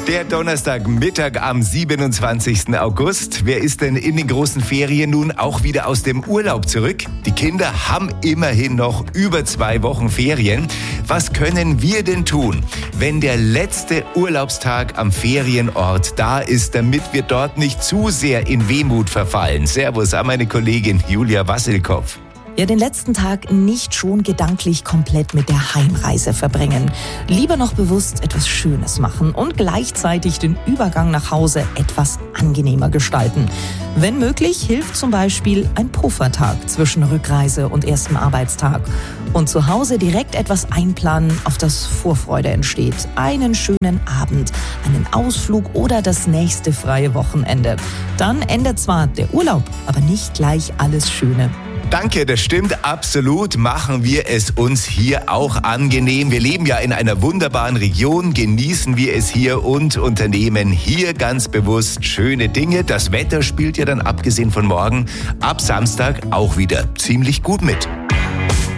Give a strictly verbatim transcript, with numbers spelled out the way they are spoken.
Der Donnerstagmittag am siebenundzwanzigsten August. Wer ist denn in den großen Ferien nun auch wieder aus dem Urlaub zurück? Die Kinder haben immerhin noch über zwei Wochen Ferien. Was können wir denn tun, wenn der letzte Urlaubstag am Ferienort da ist, damit wir dort nicht zu sehr in Wehmut verfallen? Servus an meine Kollegin Julia Wassilkopf. Ja, den letzten Tag nicht schon gedanklich komplett mit der Heimreise verbringen. Lieber noch bewusst etwas Schönes machen und gleichzeitig den Übergang nach Hause etwas angenehmer gestalten. Wenn möglich, hilft zum Beispiel ein Puffertag zwischen Rückreise und erstem Arbeitstag. Und zu Hause direkt etwas einplanen, auf das Vorfreude entsteht. Einen schönen Abend, einen Ausflug oder das nächste freie Wochenende. Dann endet zwar der Urlaub, aber nicht gleich alles Schöne. Danke, das stimmt absolut. Machen wir es uns hier auch angenehm. Wir leben ja in einer wunderbaren Region, genießen wir es hier und unternehmen hier ganz bewusst schöne Dinge. Das Wetter spielt ja dann abgesehen von morgen ab Samstag auch wieder ziemlich gut mit.